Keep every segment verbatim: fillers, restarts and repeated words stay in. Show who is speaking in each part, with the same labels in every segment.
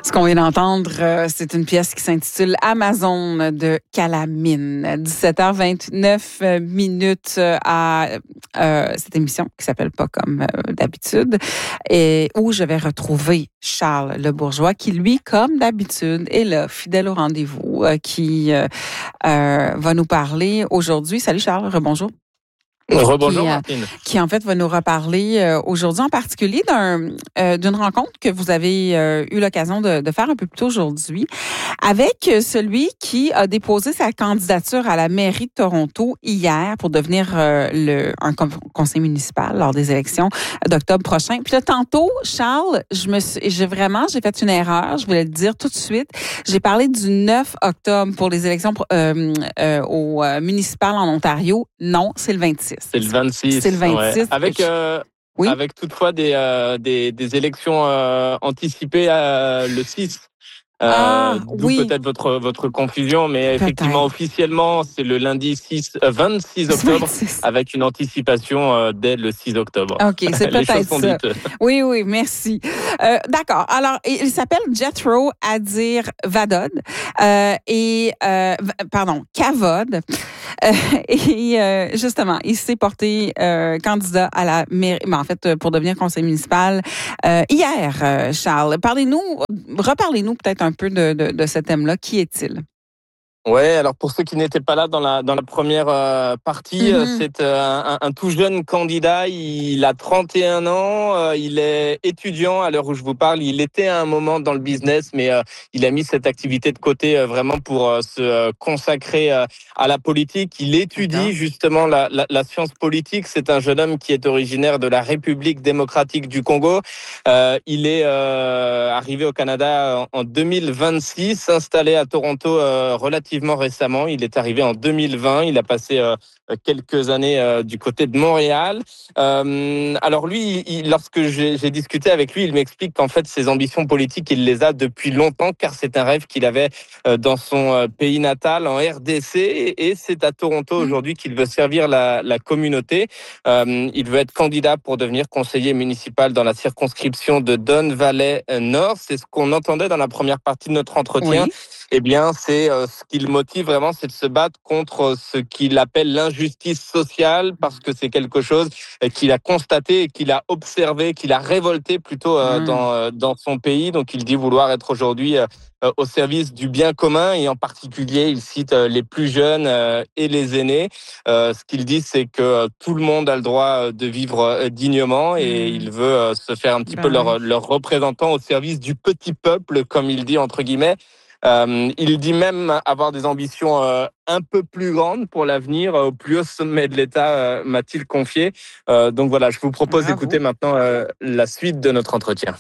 Speaker 1: Ce qu'on vient d'entendre, euh, c'est une pièce qui s'intitule Amazon de Calamine. dix-sept heures vingt-neuf minutes à euh, cette émission qui s'appelle Pas comme euh, d'habitude et où je vais retrouver Charles Le Bourgeois qui, lui, comme d'habitude, est là, fidèle au rendez-vous, euh, qui euh, euh, va nous parler aujourd'hui. Salut Charles, rebonjour.
Speaker 2: Rebonjour
Speaker 1: qui,
Speaker 2: Martine.
Speaker 1: Euh, qui en fait va nous reparler euh, aujourd'hui en particulier d'un, euh, d'une rencontre que vous avez euh, eu l'occasion de, de faire un peu plus tôt aujourd'hui avec celui qui a déposé sa candidature à la mairie de Toronto hier pour devenir euh, le un conseiller municipal lors des élections d'octobre prochain. Puis là, tantôt, Charles, je me suis, j'ai vraiment, j'ai fait une erreur, je voulais le dire tout de suite. J'ai parlé du neuf octobre pour les élections euh, euh, au euh, municipal en Ontario. Non, c'est le vingt-six.
Speaker 2: C'est le vingt-six.
Speaker 1: C'est le vingt-six.
Speaker 2: Ouais. Avec, euh, oui? avec toutefois des, euh, des, des élections euh, anticipées euh, le six. Euh,
Speaker 1: ah,
Speaker 2: d'où
Speaker 1: oui.
Speaker 2: peut-être votre, votre confusion, mais peut-être. Effectivement, officiellement, c'est le lundi six, euh, vingt-six octobre, vingt-six. Avec une anticipation euh, dès le six octobre.
Speaker 1: OK, c'est peut-être ça. Dites. Oui, oui, merci. Euh, d'accord. Alors, il s'appelle Jethro Adir Vadod euh, et, euh, pardon, Kavod. Euh, et euh, justement, il s'est porté euh, candidat à la mairie, mais en fait, pour devenir conseiller municipal euh, hier, euh, Charles. Parlez-nous, reparlez-nous peut-être un peu de, de, de ce thème-là. Qui est-il?
Speaker 2: Ouais, alors pour ceux qui n'étaient pas là dans la dans la première euh, partie, mm-hmm. c'est euh, un, un tout jeune candidat. Il a trente et un ans. Euh, il est étudiant à l'heure où je vous parle. Il était à un moment dans le business, mais euh, il a mis cette activité de côté euh, vraiment pour euh, se euh, consacrer euh, à la politique. Il étudie D'accord. justement la, la, la science politique. C'est un jeune homme qui est originaire de la République démocratique du Congo. Euh, il est euh, arrivé au Canada en, en deux mille vingt-six, installé à Toronto euh, relativement récemment. Il est arrivé en deux mille vingt. Il a passé euh, quelques années euh, du côté de Montréal. Euh, alors lui, il, lorsque j'ai, j'ai discuté avec lui, il m'explique qu'en fait, ses ambitions politiques, il les a depuis longtemps, car c'est un rêve qu'il avait euh, dans son euh, pays natal, en R D C, et, et c'est à Toronto aujourd'hui qu'il veut servir la, la communauté. Euh, il veut être candidat pour devenir conseiller municipal dans la circonscription de Don Valley Nord. C'est ce qu'on entendait dans la première partie de notre entretien. Oui. Eh bien, c'est euh, ce qui le motive vraiment, c'est de se battre contre ce qu'il appelle l'injustice sociale, parce que c'est quelque chose qu'il a constaté et qu'il a observé, qu'il a révolté plutôt euh, mmh. dans euh, dans son pays. Donc, il dit vouloir être aujourd'hui euh, au service du bien commun, et en particulier, il cite euh, les plus jeunes euh, et les aînés. Euh, ce qu'il dit, c'est que euh, tout le monde a le droit de vivre euh, dignement, et mmh. il veut euh, se faire un petit ben peu leur leur représentant au service du petit peuple, comme il dit entre guillemets. Euh, il dit même avoir des ambitions euh, un peu plus grandes pour l'avenir, euh, au plus haut sommet de l'État, euh, m'a-t-il confié. Euh, donc voilà, je vous propose Bravo. d'écouter maintenant euh, la suite de notre entretien.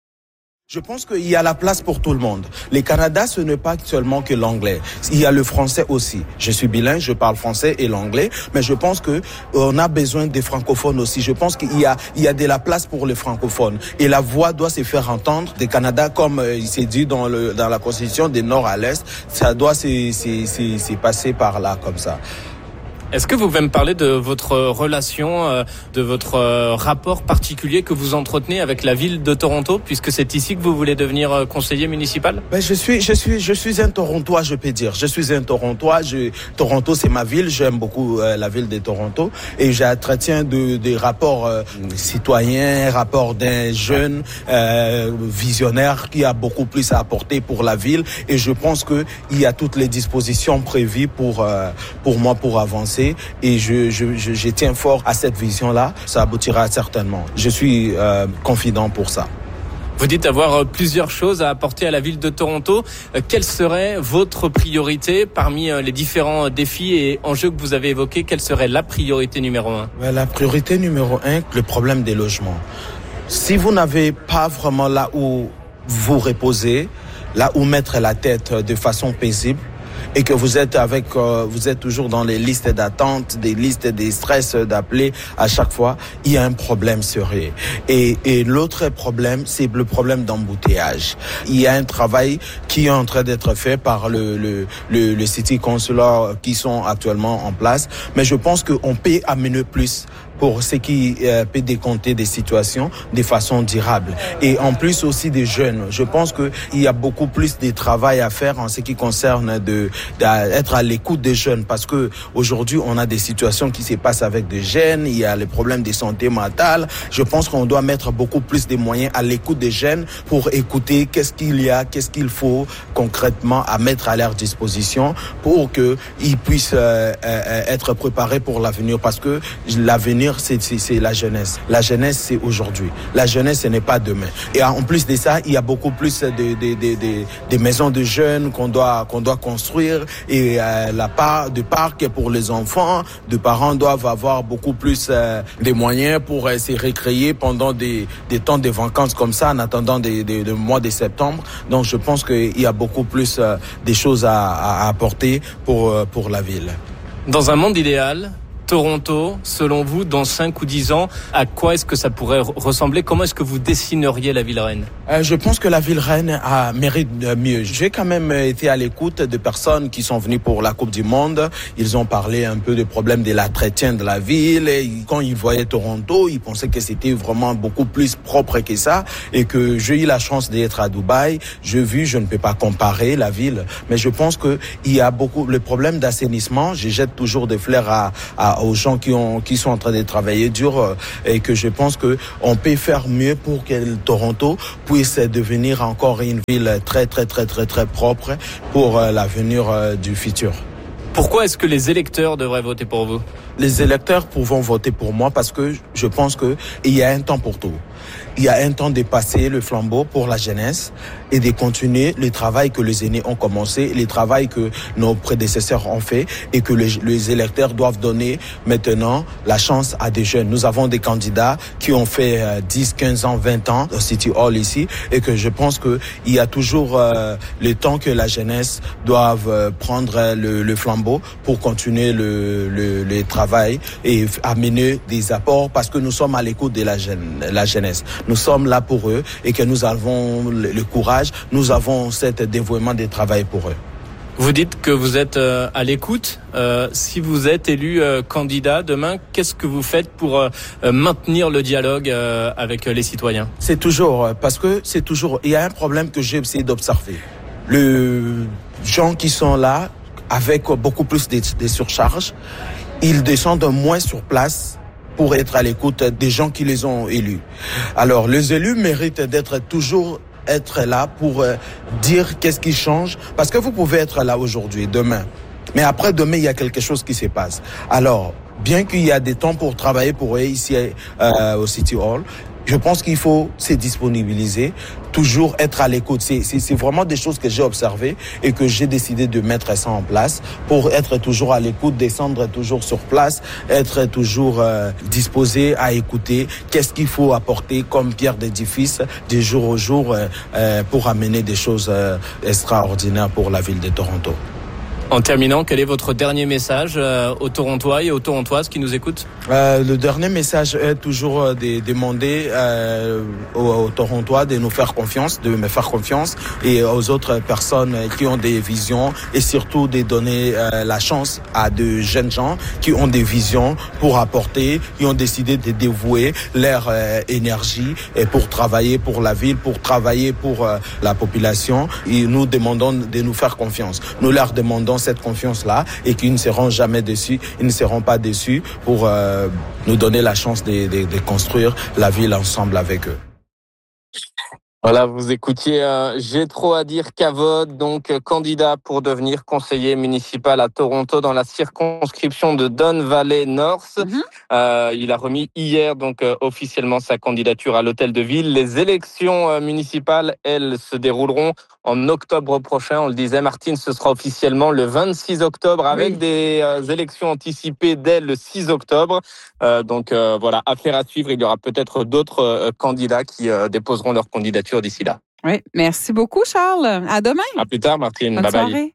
Speaker 3: Je pense qu'il y a la place pour tout le monde. Le Canada, ce n'est pas seulement que l'anglais. Il y a le français aussi. Je suis bilingue, je parle français et l'anglais, mais je pense que on a besoin des francophones aussi. Je pense qu'il y a, il y a de la place pour les francophones. Et la voix doit se faire entendre. Le Canada, comme il s'est dit dans le, dans la Constitution, des nord à l'est, ça doit se, se, se, se passer par là, comme ça.
Speaker 2: Est-ce que vous pouvez me parler de votre relation, de votre rapport particulier que vous entretenez avec la ville de Toronto, puisque c'est ici que vous voulez devenir conseiller municipal?
Speaker 3: Ben je suis, je suis, je suis un Torontois, je peux dire. Je suis un Torontois. Je, Toronto, c'est ma ville. J'aime beaucoup euh, la ville de Toronto, et j'entretiens de, des rapports euh, citoyens, rapports d'un jeune euh, visionnaire qui a beaucoup plus à apporter pour la ville. Et je pense que il y a toutes les dispositions prévues pour euh, pour moi pour avancer. Et je, je, je, je tiens fort à cette vision-là. Ça aboutira certainement. Je suis euh, confident pour ça.
Speaker 2: Vous dites avoir plusieurs choses à apporter à la ville de Toronto. Quelle serait votre priorité parmi les différents défis et enjeux que vous avez évoqués? Quelle serait la priorité numéro un?
Speaker 3: La priorité numéro un, le problème des logements. Si vous n'avez pas vraiment là où vous reposer, là où mettre la tête de façon paisible, et que vous êtes avec, euh, vous êtes toujours dans les listes d'attente, des listes des stress d'appeler à chaque fois, il y a un problème sérieux. Et, et l'autre problème, c'est le problème d'embouteillage. Il y a un travail qui est en train d'être fait par le, le, le, le City Councilor qui sont actuellement en place, mais je pense qu'on peut amener plus pour ce qui euh, peut décompter des situations de façon durable. Et en plus aussi des jeunes, je pense que il y a beaucoup plus de travail à faire en ce qui concerne de d'être à l'écoute des jeunes, parce que aujourd'hui on a des situations qui se passent avec des jeunes, il y a les problèmes de santé mentale. Je pense qu'on doit mettre beaucoup plus de moyens à l'écoute des jeunes pour écouter qu'est-ce qu'il y a, qu'est-ce qu'il faut concrètement à mettre à leur disposition pour que ils puissent euh, euh, être préparés pour l'avenir, parce que l'avenir c'est, c'est c'est la jeunesse. La jeunesse c'est aujourd'hui. La jeunesse ce n'est pas demain. Et en plus de ça, il y a beaucoup plus de de de de, de maisons de jeunes qu'on doit qu'on doit construire, et euh, la part de parcs pour les enfants, de parents doivent avoir beaucoup plus euh, de moyens pour euh, se récréer pendant des des temps de vacances comme ça en attendant des des, des mois de septembre. Donc je pense qu'il y a beaucoup plus euh, des choses à, à apporter pour euh, pour la ville.
Speaker 2: Dans un monde idéal, Toronto, selon vous, dans cinq ou dix ans, à quoi est-ce que ça pourrait ressembler? Comment est-ce que vous dessineriez la ville reine?
Speaker 3: euh, Je pense que la ville reine a mérite mieux. J'ai quand même été à l'écoute de personnes qui sont venues pour la Coupe du Monde. Ils ont parlé un peu des problèmes de l'entretien de la ville. Et quand ils voyaient Toronto, ils pensaient que c'était vraiment beaucoup plus propre que ça. Et que j'ai eu la chance d'être à Dubaï. J'ai vu, je ne peux pas comparer la ville, mais je pense que il y a beaucoup le problème d'assainissement. Je jette toujours des fleurs à, à aux gens qui ont qui sont en train de travailler dur, euh, et que je pense que on peut faire mieux pour que Toronto puisse devenir encore une ville très très très très très propre pour euh, l'avenir euh, du futur.
Speaker 2: Pourquoi est-ce que les électeurs devraient voter pour vous?
Speaker 3: Les électeurs pourront voter pour moi parce que je pense que il y a un temps pour tout. Il y a un temps de passer le flambeau pour la jeunesse et de continuer le travail que les aînés ont commencé, le travail que nos prédécesseurs ont fait, et que les, les électeurs doivent donner maintenant la chance à des jeunes. Nous avons des candidats qui ont fait euh, dix, quinze ans, vingt ans au City Hall ici, et que je pense que il y a toujours euh, le temps que la jeunesse doive euh, prendre le, le flambeau pour continuer le, le, le travail et amener des apports, parce que nous sommes à l'écoute de la, jeune, la jeunesse. Nous sommes là pour eux et que nous avons le, le courage, nous avons cet dévouement de travail pour eux.
Speaker 2: Vous dites que vous êtes euh, à l'écoute. Euh, si vous êtes élu euh, candidat demain, qu'est-ce que vous faites pour euh, maintenir le dialogue euh, avec les citoyens?
Speaker 3: C'est toujours, parce que c'est toujours, il y a un problème que j'ai essayé d'observer. Les gens qui sont là avec beaucoup plus de, de surcharges, ils descendent moins sur place pour être à l'écoute des gens qui les ont élus. Alors, les élus méritent d'être toujours être là pour euh, dire qu'est-ce qui change, parce que vous pouvez être là aujourd'hui, demain, mais après demain il y a quelque chose qui se passe. Alors, bien qu'il y a des temps pour travailler pour eux ici euh, au City Hall, je pense qu'il faut se disponibiliser, toujours être à l'écoute. C'est, c'est, c'est vraiment des choses que j'ai observées et que j'ai décidé de mettre ça en place pour être toujours à l'écoute, descendre toujours sur place, être toujours euh, disposé à écouter qu'est-ce qu'il faut apporter comme pierre d'édifice du jour au jour euh, euh, pour amener des choses euh, extraordinaires pour la ville de Toronto.
Speaker 2: En terminant, quel est votre dernier message euh, aux Torontois et aux Torontoises qui nous écoutent?
Speaker 3: euh, Le dernier message est toujours de demander euh, aux, aux Torontois de nous faire confiance, de me faire confiance, et aux autres personnes qui ont des visions, et surtout de donner euh, la chance à de jeunes gens qui ont des visions pour apporter, qui ont décidé de dévouer leur euh, énergie et pour travailler pour la ville, pour travailler pour euh, la population. Et nous demandons de nous faire confiance. Nous leur demandons cette confiance-là, et qu'ils ne seront jamais déçus, ils ne seront pas déçus pour euh, nous donner la chance de, de, de construire la ville ensemble avec eux.
Speaker 2: Voilà, vous écoutiez euh, J'ai trop à dire Cavod, donc euh, candidat pour devenir conseiller municipal à Toronto dans la circonscription de Don Valley North. Mm-hmm. Euh, il a remis hier donc euh, officiellement sa candidature à l'hôtel de ville. Les élections euh, municipales, elles, se dérouleront en octobre prochain. On le disait, Martine, ce sera officiellement le vingt-six octobre avec oui. des euh, élections anticipées dès le six octobre. Euh, donc euh, voilà, affaire à suivre. Il y aura peut-être d'autres euh, candidats qui euh, déposeront leur candidature d'ici là.
Speaker 1: Oui, merci beaucoup, Charles. À demain.
Speaker 2: À plus tard, Martine.
Speaker 1: Bonne
Speaker 2: bye
Speaker 1: soirée.
Speaker 2: Bye.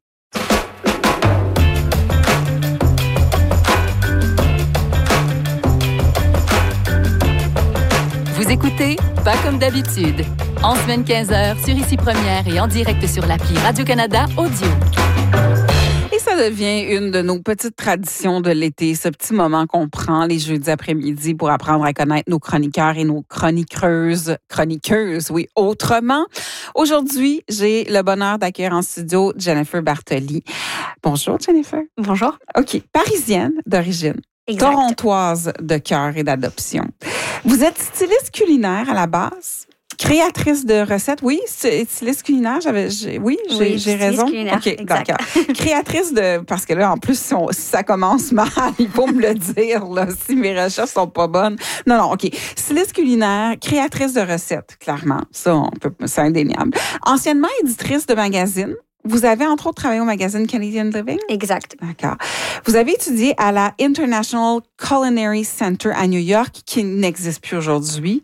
Speaker 4: Vous écoutez Pas comme d'habitude. En semaine quinze heures sur Ici Première et en direct sur l'appli Radio-Canada Audio.
Speaker 1: Et ça devient une de nos petites traditions de l'été, ce petit moment qu'on prend les jeudis après-midi pour apprendre à connaître nos chroniqueurs et nos chroniqueuses, chroniqueuses, oui, autrement. Aujourd'hui, j'ai le bonheur d'accueillir en studio Jennifer Bartoli. Bonjour, Jennifer.
Speaker 5: Bonjour.
Speaker 1: OK. Parisienne d'origine.
Speaker 5: Exact.
Speaker 1: Torontoise de cœur et d'adoption. Vous êtes styliste culinaire à la base? Créatrice de recettes, oui, styliste culinaire, j'avais, j'ai, oui, j'ai,
Speaker 5: oui,
Speaker 1: j'ai raison.
Speaker 5: Culinaire,
Speaker 1: OK,
Speaker 5: exact.
Speaker 1: d'accord. Créatrice de, parce que là, en plus, si, on, si ça commence mal, il faut me le dire, là, si mes recherches sont pas bonnes. Non, non, OK. Styliste culinaire, créatrice de recettes, clairement. Ça, on peut, c'est indéniable. Anciennement éditrice de magazines. Vous avez, entre autres, travaillé au magazine Canadian Living?
Speaker 5: Exact.
Speaker 1: D'accord. Vous avez étudié à la International Culinary Center à New York, qui n'existe plus aujourd'hui.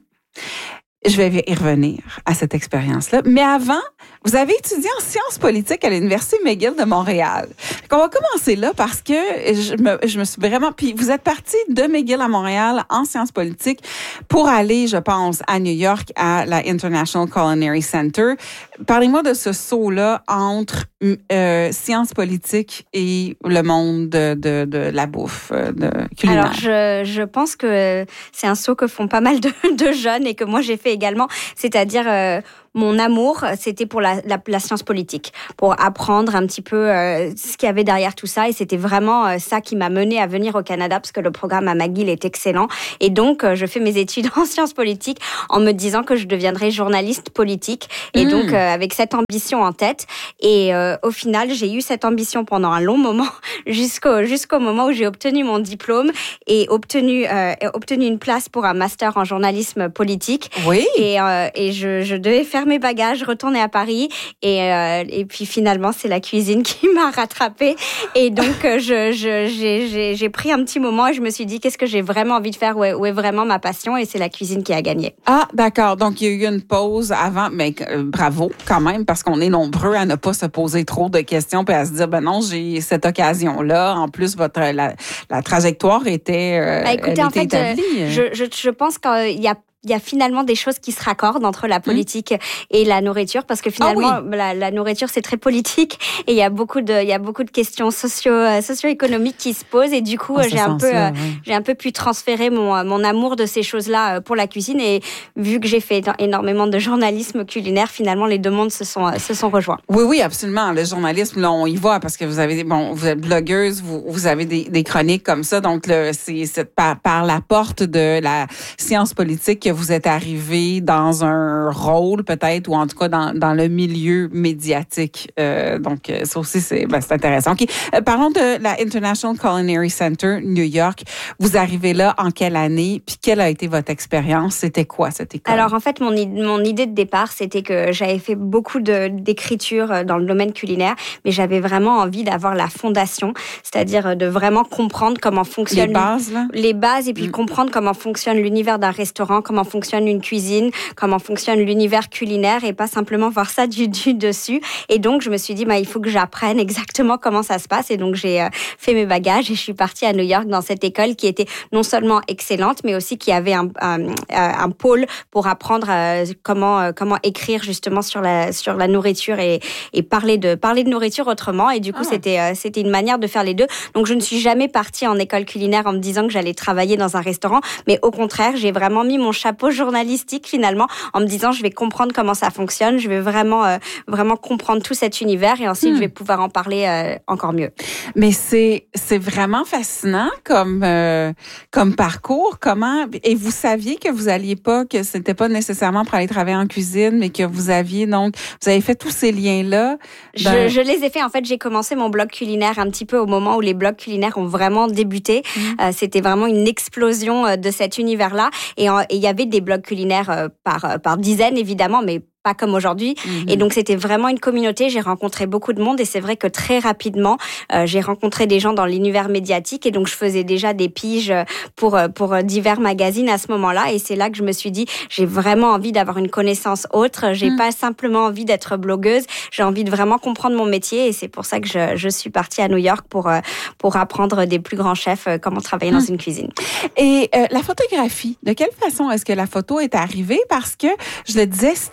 Speaker 1: Je vais y revenir à cette expérience-là. Mais avant, vous avez étudié en sciences politiques à l'Université McGill de Montréal. On va commencer là parce que je me, je me suis vraiment... Puis vous êtes parti de McGill à Montréal en sciences politiques pour aller, je pense, à New York à la International Culinary Center. Parlez-moi de ce saut-là entre euh, sciences politiques et le monde de, de, de la bouffe de culinaire.
Speaker 5: Alors, je, je pense que c'est un saut que font pas mal de, de jeunes et que moi, j'ai fait également, c'est-à-dire euh, mon amour, c'était pour la, la, la science politique, pour apprendre un petit peu euh, ce qu'il y avait derrière tout ça. Et c'était vraiment euh, ça qui m'a menée à venir au Canada, parce que le programme à McGill est excellent. Et donc, euh, je fais mes études en sciences politiques en me disant que je deviendrais journaliste politique. Et mmh. donc, euh, avec cette ambition en tête. Et euh, au final, j'ai eu cette ambition pendant un long moment, jusqu'au, jusqu'au moment où j'ai obtenu mon diplôme et obtenu, euh, obtenu une place pour un master en journalisme politique.
Speaker 1: Oui.
Speaker 5: Et, euh, et je, je devais faire mes bagages, retourner à Paris. Et, euh, et puis finalement, c'est la cuisine qui m'a rattrapée. Et donc, je, je, j'ai, j'ai, j'ai pris un petit moment et je me suis dit, qu'est-ce que j'ai vraiment envie de faire? Où est, où est vraiment ma passion? Et c'est la cuisine qui a gagné.
Speaker 1: Ah, d'accord. Donc, il y a eu une pause avant. Mais euh, bravo quand même, parce qu'on est nombreux à ne pas se poser trop de questions puis à se dire, ben non, j'ai cette occasion-là. En plus, votre la, la trajectoire était, euh,
Speaker 5: bah, écoutez,
Speaker 1: elle
Speaker 5: en
Speaker 1: était
Speaker 5: fait,
Speaker 1: établie.
Speaker 5: Euh, je, je, je pense qu'il y a il y a finalement des choses qui se raccordent entre la politique mmh. et la nourriture, parce que finalement, ah oui. la, la nourriture, c'est très politique et il y a beaucoup de, il y a beaucoup de questions socio, socio-économiques qui se posent et du coup, oh, j'ai un peu, euh, oui. j'ai un peu pu transférer mon, mon amour de ces choses-là pour la cuisine et vu que j'ai fait énormément de journalisme culinaire, finalement, les deux mondes se sont, se sont rejoints.
Speaker 1: Oui, oui, absolument. Le journalisme, là, on y voit parce que vous avez, bon, vous êtes blogueuse, vous, vous avez des, des chroniques comme ça, donc le, c'est, c'est par, par la porte de la science politique que vous êtes arrivé dans un rôle peut-être, ou en tout cas dans, dans le milieu médiatique. Euh, donc, ça aussi, c'est, ben, c'est intéressant. OK. Euh, parlons de la International Culinary Center, New York. Vous arrivez là en quelle année? Puis quelle a été votre expérience? C'était quoi cette école?
Speaker 5: Alors, en fait, mon, mon idée de départ, c'était que j'avais fait beaucoup de, d'écriture dans le domaine culinaire, mais j'avais vraiment envie d'avoir la fondation, c'est-à-dire de vraiment comprendre comment fonctionne...
Speaker 1: Les bases, là?
Speaker 5: Les bases, et puis mmh. comprendre comment fonctionne l'univers d'un restaurant, comment fonctionne une cuisine, comment fonctionne l'univers culinaire et pas simplement voir ça du, du dessus. Et donc, je me suis dit, bah, il faut que j'apprenne exactement comment ça se passe. Et donc, j'ai euh, fait mes bagages et je suis partie à New York dans cette école qui était non seulement excellente, mais aussi qui avait un, un, un pôle pour apprendre euh, comment, euh, comment écrire justement sur la, sur la nourriture et, et parler, de, parler de nourriture autrement. Et du coup, ah. c'était, euh, c'était une manière de faire les deux. Donc, je ne suis jamais partie en école culinaire en me disant que j'allais travailler dans un restaurant, mais au contraire, j'ai vraiment mis mon chapeau journalistique finalement en me disant je vais comprendre comment ça fonctionne, je vais vraiment euh, vraiment comprendre tout cet univers et ensuite hmm. je vais pouvoir en parler euh, encore mieux.
Speaker 1: Mais c'est c'est vraiment fascinant comme euh, comme parcours. Comment et vous saviez que vous alliez pas, que c'était pas nécessairement pour aller travailler en cuisine, mais que vous aviez donc vous avez fait tous ces liens là.
Speaker 5: Dans... Je, je les ai fait en fait. J'ai commencé mon blog culinaire un petit peu au moment où les blogs culinaires ont vraiment débuté. Hmm. Euh, c'était vraiment une explosion de cet univers là et il y avait des blogs culinaires euh, par, euh, par dizaines, évidemment, mais pas comme aujourd'hui. Mm-hmm. Et donc, c'était vraiment une communauté. J'ai rencontré beaucoup de monde et c'est vrai que très rapidement, euh, j'ai rencontré des gens dans l'univers médiatique et donc, je faisais déjà des piges pour, pour divers magazines à ce moment-là. Et c'est là que je me suis dit, j'ai vraiment envie d'avoir une connaissance autre. J'ai mm. pas simplement envie d'être blogueuse. J'ai envie de vraiment comprendre mon métier et c'est pour ça que je, je suis partie à New York pour, pour apprendre des plus grands chefs comment travailler mm. dans une cuisine.
Speaker 1: Et euh, la photographie, de quelle façon est-ce que la photo est arrivée? Parce que, je le disais, styliste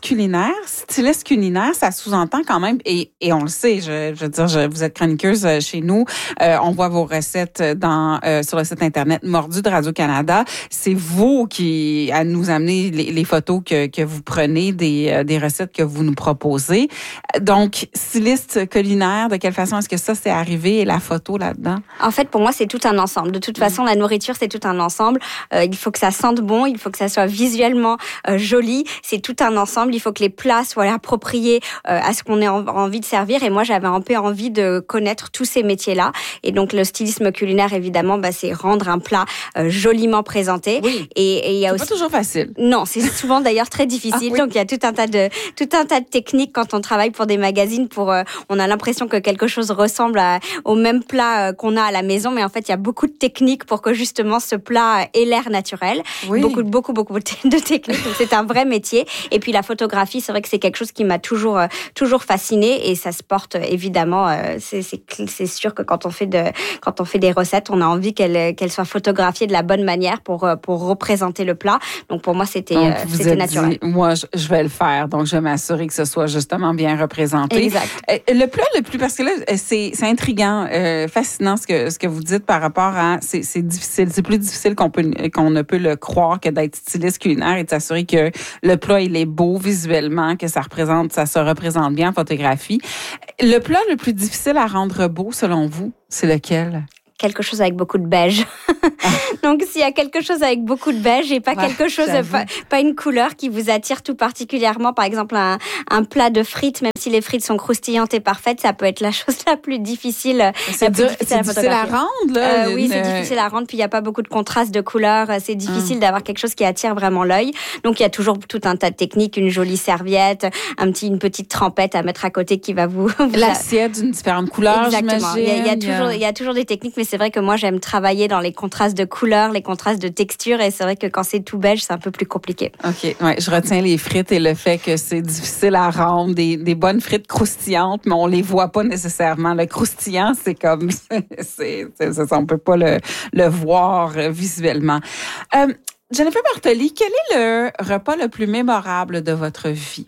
Speaker 1: culinaire, styliste culinaire, ça sous-entend quand même, et, et on le sait, je, je veux dire, je, vous êtes chroniqueuse chez nous, euh, on voit vos recettes dans euh, sur le site internet Mordu de Radio-Canada. C'est vous qui à nous amener les, les photos que, que vous prenez des, euh, des recettes que vous nous proposez. Donc, styliste culinaire, de quelle façon est-ce que ça s'est arrivé et la photo là-dedans?
Speaker 5: En fait, pour moi, c'est tout un ensemble. De toute façon, la nourriture, c'est tout un ensemble. Euh, il faut que ça sente bon, il faut que ça soit visuellement euh, joli. C'est tout un ensemble. Il faut que les plats soient appropriés euh, à ce qu'on ait en, envie de servir. Et moi, j'avais un peu envie de connaître tous ces métiers-là. Et donc, le stylisme culinaire, évidemment, bah, c'est rendre un plat euh, joliment présenté.
Speaker 1: Oui.
Speaker 5: Et, et il y a
Speaker 1: c'est
Speaker 5: aussi
Speaker 1: pas toujours facile.
Speaker 5: Non, c'est souvent d'ailleurs très difficile. Ah, oui. Donc, il y a tout un tas de tout un tas de techniques quand on travaille pour des magazines. Pour, euh, on a l'impression que quelque chose ressemble à, au même plat euh, qu'on a à la maison, mais en fait, il y a beaucoup de techniques pour que justement ce plat ait l'air naturel. Oui. Beaucoup, beaucoup, beaucoup de techniques. Donc, c'est un vrai métier. Et puis, la photographie, c'est vrai que c'est quelque chose qui m'a toujours, euh, toujours fascinée et ça se porte évidemment. Euh, c'est, c'est, c'est sûr que quand on fait de, quand on fait des recettes, on a envie qu'elles, qu'elles soient photographiées de la bonne manière pour, pour représenter le plat. Donc, pour moi, c'était, donc, euh, c'était naturel.
Speaker 1: Dit, moi, je, je vais le faire. Donc, je vais m'assurer que ce soit justement bien représenté.
Speaker 5: Exact.
Speaker 1: Le plat le plus, parce que là, c'est, c'est intriguant, euh, fascinant ce que, ce que vous dites par rapport à, c'est, c'est difficile, c'est plus difficile qu'on peut, qu'on ne peut le croire que d'être styliste culinaire et de s'assurer que le plat, il est beau visuellement, que ça représente, ça se représente bien en photographie. Le plat le plus difficile à rendre beau, selon vous, c'est lequel?
Speaker 5: Quelque chose avec beaucoup de beige. Ah. Donc, s'il y a quelque chose avec beaucoup de beige et pas ouais, quelque chose, pas, pas une couleur qui vous attire tout particulièrement, par exemple un, un plat de frites, même si les frites sont croustillantes et parfaites, ça peut être la chose la plus difficile.
Speaker 1: C'est, dur, difficile, c'est à difficile à rendre, là.
Speaker 5: Euh, oui, c'est difficile à rendre, puis il n'y a pas beaucoup de contraste de couleurs. C'est difficile hum. d'avoir quelque chose qui attire vraiment l'œil. Donc, il y a toujours tout un tas de techniques, une jolie serviette, un petit, une petite trempette à mettre à côté qui va vous... vous
Speaker 1: L'assiette d'une différente couleur,
Speaker 5: exactement.
Speaker 1: j'imagine.
Speaker 5: Il y a, il y a toujours, il y a toujours des techniques, mais c'est vrai que moi, j'aime travailler dans les contrastes de couleurs, les contrastes de texture, et c'est vrai que quand c'est tout beige, c'est un peu plus compliqué.
Speaker 1: OK. Ouais, je retiens les frites et le fait que c'est difficile à rendre, des, des bonnes frites croustillantes, mais on les voit pas nécessairement. Le croustillant, c'est comme, c'est, c'est, c'est, ça, on peut pas le, le voir visuellement. Euh, Jennifer Bartoli, quel est le repas le plus mémorable de votre vie?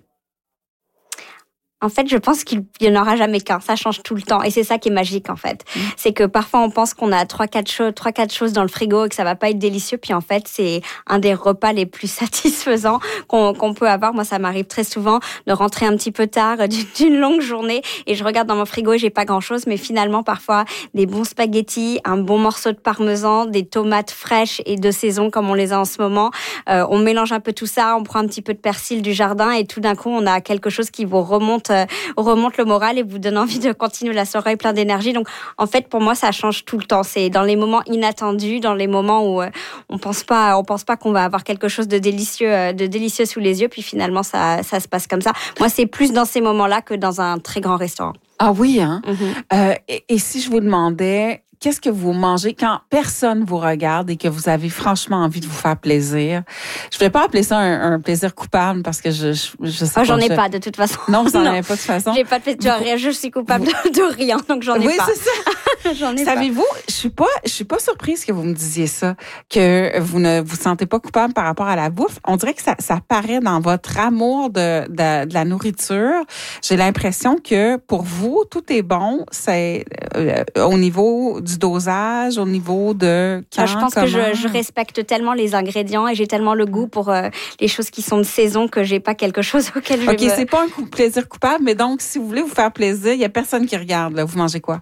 Speaker 5: En fait, je pense qu'il n'y en aura jamais qu'un. Ça change tout le temps. Et c'est ça qui est magique, en fait. Mmh. C'est que parfois, on pense qu'on a trois, quatre choses, trois, quatre choses dans le frigo et que ça va pas être délicieux. Puis en fait, c'est un des repas les plus satisfaisants qu'on, qu'on peut avoir. Moi, ça m'arrive très souvent de rentrer un petit peu tard d'une longue journée et je regarde dans mon frigo et j'ai pas grand chose. Mais finalement, parfois, des bons spaghettis, un bon morceau de parmesan, des tomates fraîches et de saison comme on les a en ce moment. Euh, on mélange un peu tout ça. On prend un petit peu de persil du jardin et tout d'un coup, on a quelque chose qui vous remonte remonte le moral et vous donne envie de continuer la soirée plein d'énergie. Donc, en fait, pour moi, ça change tout le temps. C'est dans les moments inattendus, dans les moments où euh, on pense pas, on pense pas qu'on va avoir quelque chose de délicieux, euh, de délicieux sous les yeux. Puis finalement, ça, ça se passe comme ça. Moi, c'est plus dans ces moments-là que dans un très grand restaurant.
Speaker 1: Ah oui, hein?
Speaker 5: Mm-hmm.
Speaker 1: Euh, et, et si je vous demandais, qu'est-ce que vous mangez quand personne vous regarde et que vous avez franchement envie de vous faire plaisir? Je ne vais pas appeler ça un, un plaisir coupable parce que je, je, je sais
Speaker 5: oh,
Speaker 1: pas.
Speaker 5: J'en ai
Speaker 1: je...
Speaker 5: pas de toute façon.
Speaker 1: Non, vous n'en avez pas de toute façon.
Speaker 5: J'ai pas de plaisir. Vous... Je suis coupable vous... de, de rien, donc j'en ai
Speaker 1: oui,
Speaker 5: pas.
Speaker 1: Oui, c'est ça.
Speaker 5: j'en ai
Speaker 1: Savez-vous,
Speaker 5: pas.
Speaker 1: je suis pas, je suis pas surprise que vous me disiez ça, que vous ne vous sentez pas coupable par rapport à la bouffe. On dirait que ça, ça paraît dans votre amour de, de, de la nourriture. J'ai l'impression que pour vous, tout est bon. C'est euh, au niveau du dosage, au niveau de quand,
Speaker 5: je pense
Speaker 1: comment?
Speaker 5: que je, je respecte tellement les ingrédients et j'ai tellement le goût pour euh, les choses qui sont de saison que j'ai pas quelque chose auquel je
Speaker 1: OK,
Speaker 5: me...
Speaker 1: c'est pas un coup, plaisir coupable, mais donc, si vous voulez vous faire plaisir, il y a personne qui regarde, là. Vous mangez quoi?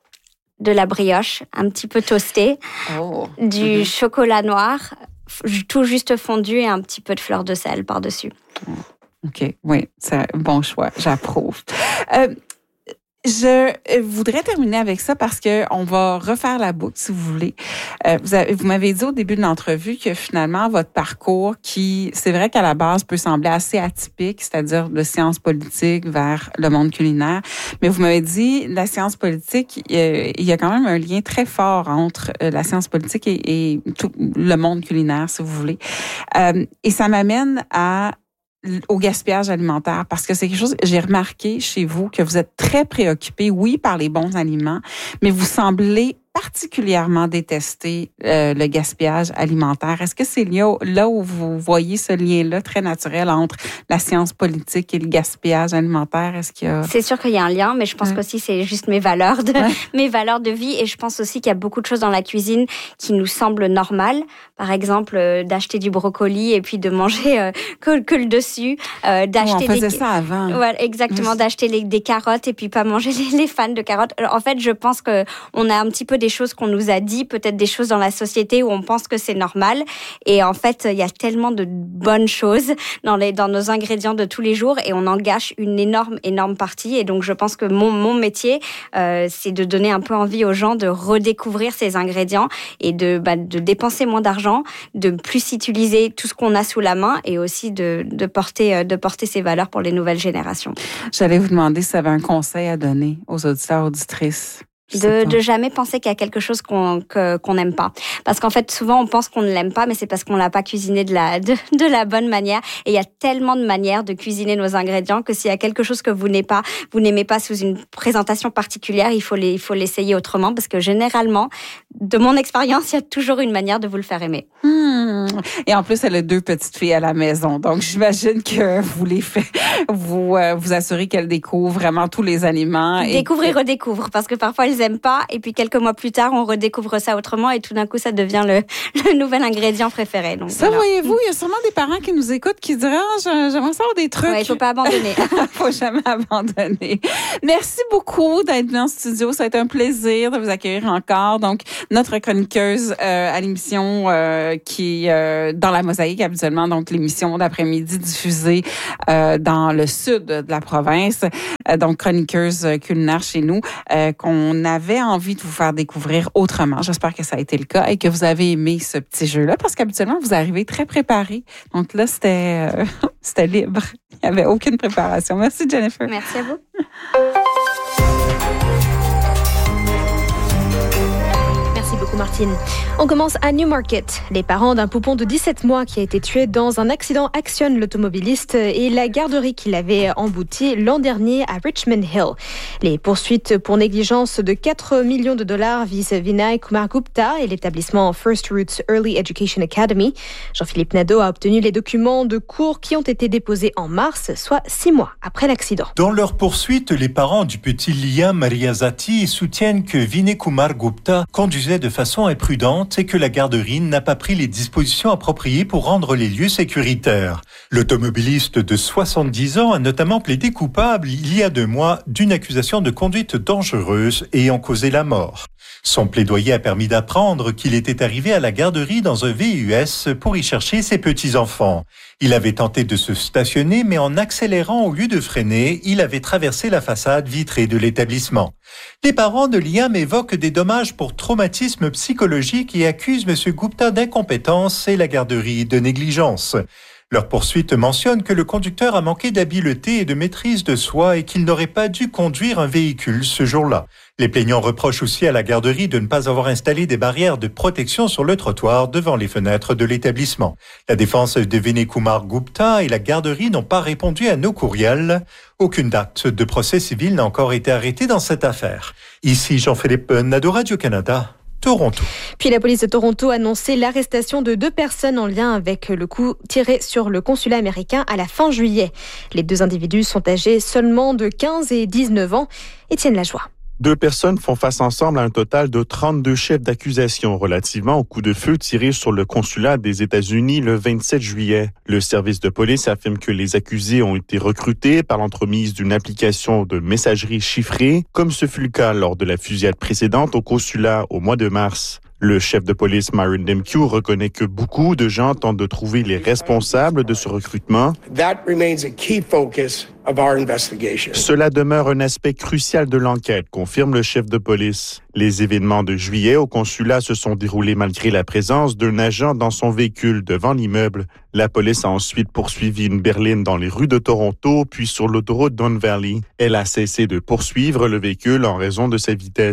Speaker 5: De la brioche, un petit peu toastée,
Speaker 1: oh.
Speaker 5: du mm-hmm. chocolat noir, tout juste fondu et un petit peu de fleur de sel par-dessus.
Speaker 1: OK, oui, c'est un bon choix, j'approuve. Euh, Je voudrais terminer avec ça parce que on va refaire la boucle, si vous voulez. Euh, vous, avez, vous m'avez dit au début de l'entrevue que finalement, votre parcours, qui, c'est vrai qu'à la base, peut sembler assez atypique, c'est-à-dire de sciences politiques vers le monde culinaire, mais vous m'avez dit, la science politique, euh, il y a quand même un lien très fort entre euh, la science politique et, et tout le monde culinaire, si vous voulez. Euh, et ça m'amène à au gaspillage alimentaire, parce que c'est quelque chose, j'ai remarqué chez vous que vous êtes très préoccupé, oui, par les bons aliments, mais vous semblez particulièrement détesté euh, le gaspillage alimentaire. Est-ce que c'est là, là où vous voyez ce lien-là très naturel entre la science politique et le gaspillage alimentaire? Est-ce qu'il y a...
Speaker 5: C'est sûr qu'il y a un lien, mais je pense ouais. qu'aussi c'est juste mes valeurs de ouais. mes valeurs de vie, et je pense aussi qu'il y a beaucoup de choses dans la cuisine qui nous semblent normales. Par exemple, euh, d'acheter du brocoli et puis de manger euh, que, que le dessus, euh, d'acheter
Speaker 1: oh, on faisait
Speaker 5: des...
Speaker 1: ça avant.
Speaker 5: Voilà, exactement, oui. d'acheter les, des carottes et puis pas manger les, les fans de carottes. Alors, en fait, je pense que on a un petit peu des choses qu'on nous a dit, peut-être des choses dans la société où on pense que c'est normal. Et en fait, il y a tellement de bonnes choses dans, les, dans nos ingrédients de tous les jours et on en gâche une énorme, énorme partie. Et donc, je pense que mon, mon métier, euh, c'est de donner un peu envie aux gens de redécouvrir ces ingrédients et de, bah, de dépenser moins d'argent, de plus utiliser tout ce qu'on a sous la main et aussi de, de, porter, de porter ces valeurs pour les nouvelles générations.
Speaker 1: J'allais vous demander si vous avez un conseil à donner aux auditeurs, auditrices.
Speaker 5: De, de jamais penser qu'il y a quelque chose qu'on que, qu'on n'aime pas, parce qu'en fait souvent on pense qu'on ne l'aime pas, mais c'est parce qu'on l'a pas cuisiné de la de, de la bonne manière. Et il y a tellement de manières de cuisiner nos ingrédients que s'il y a quelque chose que vous n'aimez pas, vous n'aimez pas sous une présentation particulière, il faut les, il faut l'essayer autrement, parce que généralement, de mon expérience, il y a toujours une manière de vous le faire aimer.
Speaker 1: Hmm. Et en plus, elle a deux petites filles à la maison, donc j'imagine que vous les faites, vous euh, vous assurez qu'elles découvrent vraiment tous les aliments.
Speaker 5: Découvre et, et redécouvre, parce que parfois elles aiment pas, et puis quelques mois plus tard, on redécouvre ça autrement, et tout d'un coup, ça devient le, le nouvel ingrédient préféré. Donc,
Speaker 1: ça,
Speaker 5: voilà.
Speaker 1: Voyez-vous, il y a sûrement des parents qui nous écoutent qui diraient ah, j'aimerais savoir des trucs.
Speaker 5: Ouais, il faut pas abandonner.
Speaker 1: Il faut jamais abandonner. Merci beaucoup d'être venu en studio. Ça a été un plaisir de vous accueillir encore. Donc, notre chroniqueuse euh, à l'émission euh, qui est euh, dans la Mosaïque habituellement, donc l'émission d'après-midi diffusée euh, dans le sud de la province. Euh, donc, chroniqueuse culinaire chez nous, euh, qu'on avait envie de vous faire découvrir autrement. J'espère que ça a été le cas et que vous avez aimé ce petit jeu-là, parce qu'habituellement, vous arrivez très préparé. Donc là, c'était, euh, c'était libre. Il n'y avait aucune préparation. Merci, Jennifer.
Speaker 5: Merci à vous.
Speaker 6: Merci beaucoup, Martine. On commence à Newmarket. Les parents d'un poupon de dix-sept mois qui a été tué dans un accident actionnent l'automobiliste et la garderie qu'il avait emboutie l'an dernier à Richmond Hill. Les poursuites pour négligence de quatre millions de dollars visent Vinay Kumar Gupta et l'établissement First Roots Early Education Academy. Jean-Philippe Nadeau a obtenu les documents de cours qui ont été déposés en mars, soit six mois après l'accident.
Speaker 7: Dans leur poursuite, les parents du petit Liam Mariazati soutiennent que Vinay Kumar Gupta conduisait de façon imprudente et que la garderie n'a pas pris les dispositions appropriées pour rendre les lieux sécuritaires. L'automobiliste de soixante-dix ans a notamment plaidé coupable il y a deux mois d'une accusation de conduite dangereuse ayant causé la mort. Son plaidoyer a permis d'apprendre qu'il était arrivé à la garderie dans un V U S pour y chercher ses petits-enfants. Il avait tenté de se stationner, mais en accélérant au lieu de freiner, il avait traversé la façade vitrée de l'établissement. Les parents de Liam évoquent des dommages pour traumatisme psychologique et accusent M. Gupta d'incompétence et la garderie de négligence. Leur poursuite mentionne que le conducteur a manqué d'habileté et de maîtrise de soi et qu'il n'aurait pas dû conduire un véhicule ce jour-là. Les plaignants reprochent aussi à la garderie de ne pas avoir installé des barrières de protection sur le trottoir devant les fenêtres de l'établissement. La défense de Vinay Kumar Gupta et la garderie n'ont pas répondu à nos courriels. Aucune date de procès civil n'a encore été arrêtée dans cette affaire. Ici Jean-Philippe Nadeau, Radio-Canada. Toronto.
Speaker 6: Puis la police de Toronto a annoncé l'arrestation de deux personnes en lien avec le coup tiré sur le consulat américain à la fin juillet. Les deux individus sont âgés seulement de quinze et dix-neuf ans. Étienne Lajoie.
Speaker 8: Deux personnes font face ensemble à un total de trente-deux chefs d'accusation relativement au coup de feu tiré sur le consulat des États-Unis le vingt-sept juillet. Le service de police affirme que les accusés ont été recrutés par l'entremise d'une application de messagerie chiffrée, comme ce fut le cas lors de la fusillade précédente au consulat au mois de mars. Le chef de police Myron Demkew reconnaît que beaucoup de gens tentent de trouver les responsables de ce recrutement.
Speaker 9: That remains a key focus of our investigation.
Speaker 8: Cela demeure un aspect crucial de l'enquête, confirme le chef de police. Les événements de juillet au consulat se sont déroulés malgré la présence d'un agent dans son véhicule devant l'immeuble. La police a ensuite poursuivi une berline dans les rues de Toronto, puis sur l'autoroute Don Valley. Elle a cessé de poursuivre le véhicule en raison de sa vitesse.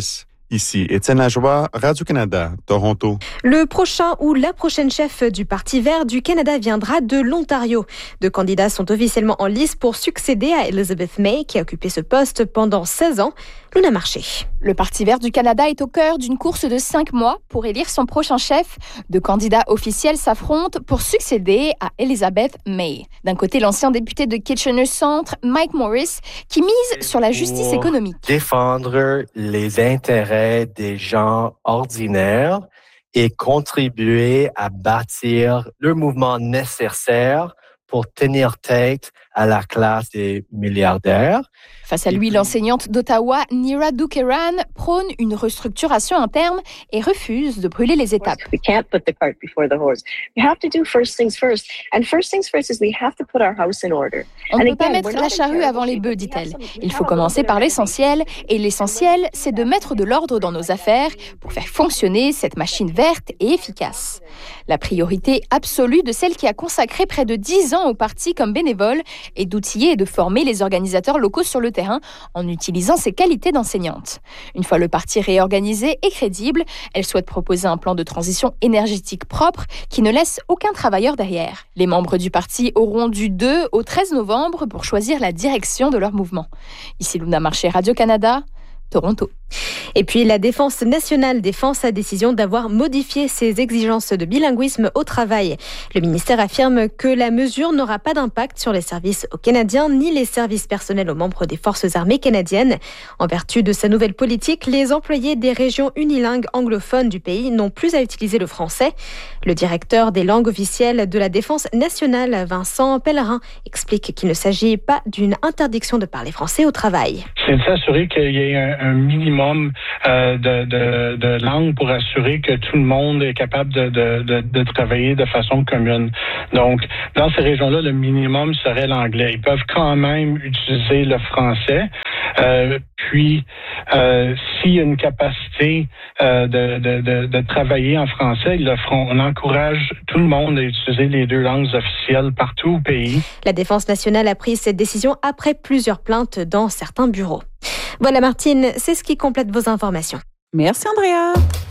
Speaker 8: Ici Étienne Lajoie, Radio-Canada, Toronto.
Speaker 6: Le prochain ou la prochaine chef du Parti vert du Canada viendra de l'Ontario. Deux candidats sont officiellement en lice pour succéder à Elizabeth May, qui a occupé ce poste pendant seize ans. Luna Marché.
Speaker 10: Le Parti vert du Canada est au cœur d'une course de cinq mois pour élire son prochain chef. Deux candidats officiels s'affrontent pour succéder à Elizabeth May. D'un côté, l'ancien député de Kitchener Centre, Mike Morris, qui mise sur la justice économique.
Speaker 11: Défendre les intérêts des gens ordinaires et contribuer à bâtir le mouvement nécessaire pour tenir tête à la classe des milliardaires.
Speaker 10: Face à lui, l'enseignante d'Ottawa, Neera Dookeran, prône une restructuration interne et refuse de brûler les étapes.
Speaker 12: We can't put the cart before the horse. We have to do first things first. And first things first is we have to put our house in order.
Speaker 10: On ne peut pas mettre la charrue avant les bœufs, dit-elle. Il faut commencer par l'essentiel. Et l'essentiel, c'est de mettre de l'ordre dans nos affaires pour faire fonctionner cette machine verte et efficace. La priorité absolue de celle qui a consacré près de dix ans au parti comme bénévole est d'outiller et de former les organisateurs locaux sur le terrain en utilisant ses qualités d'enseignante. Une fois le parti réorganisé et crédible, elle souhaite proposer un plan de transition énergétique propre qui ne laisse aucun travailleur derrière. Les membres du parti auront du deux au treize novembre pour choisir la direction de leur mouvement. Ici Luna Marché, Radio-Canada, Toronto.
Speaker 6: Et puis, la Défense nationale défend sa décision d'avoir modifié ses exigences de bilinguisme au travail. Le ministère affirme que la mesure n'aura pas d'impact sur les services aux Canadiens ni les services personnels aux membres des forces armées canadiennes. En vertu de sa nouvelle politique, les employés des régions unilingues anglophones du pays n'ont plus à utiliser le français. Le directeur des langues officielles de la Défense nationale, Vincent Pellerin, explique qu'il ne s'agit pas d'une interdiction de parler français au travail.
Speaker 13: C'est de s'assurer qu'il y ait un, un minimum euh, de, de, de langue pour assurer que tout le monde est capable de, de, de, de travailler de façon commune. Donc, dans ces régions-là, le minimum serait l'anglais. Ils peuvent quand même utiliser le français. Euh, puis, euh, s'il y a une capacité euh, de, de, de, de travailler en français, ils le feront. On encourage tout le monde à utiliser les deux langues officielles partout au pays.
Speaker 6: La Défense nationale a pris cette décision après plusieurs plaintes dans certains bureaux. Voilà Martine, c'est ce qui complète vos informations.
Speaker 1: Merci Andrea.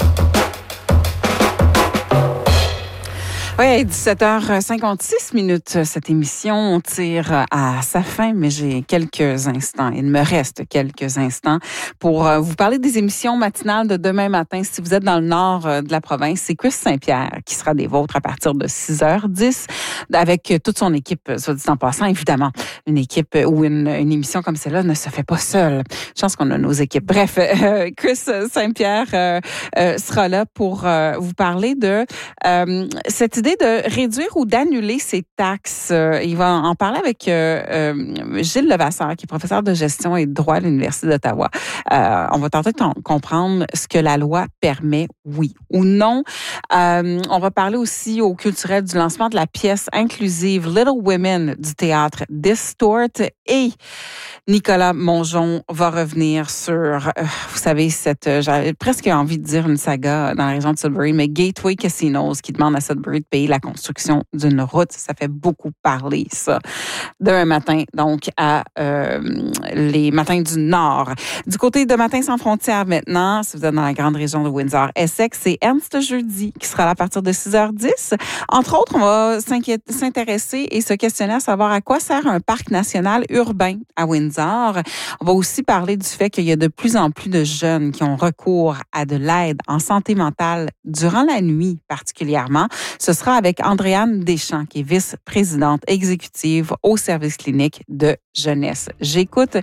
Speaker 1: Oui, dix-sept heures cinquante-six minutes, cette émission tire à sa fin, mais j'ai quelques instants. Il me reste quelques instants pour vous parler des émissions matinales de demain matin. Si vous êtes dans le nord de la province, c'est Chris Saint-Pierre qui sera des vôtres à partir de six heures dix avec toute son équipe, soit dit en passant, évidemment. Une équipe ou une, une émission comme celle-là ne se fait pas seule. Je pense qu'on a nos équipes. Bref, euh, Chris Saint-Pierre euh, euh, sera là pour euh, vous parler de euh, cette idée de réduire ou d'annuler ces taxes. Euh, il va en parler avec euh, euh, Gilles Levasseur, qui est professeur de gestion et de droit à l'Université d'Ottawa. Euh, on va tenter de t- comprendre ce que la loi permet, oui ou non. Euh, on va parler aussi au culturel du lancement de la pièce inclusive Little Women du théâtre Distort, et Nicolas Mongeon va revenir sur, euh, vous savez, cette, euh, j'avais presque envie de dire une saga dans la région de Sudbury, mais Gateway Casinos qui demande à Sudbury de payer la construction d'une route. Ça fait beaucoup parler, ça. Demain matin, donc, à euh, les Matins du Nord. Du côté de Matins sans frontières maintenant, si vous êtes dans la grande région de Windsor-Essex, c'est Ernst Jeudi qui sera là à partir de six heures dix. Entre autres, on va s'intéresser et se questionner à savoir à quoi sert un parc national urbain à Windsor. On va aussi parler du fait qu'il y a de plus en plus de jeunes qui ont recours à de l'aide en santé mentale durant la nuit particulièrement. Ce sera avec Andréane Deschamps, qui est vice-présidente exécutive au service clinique de jeunesse. J'écoute.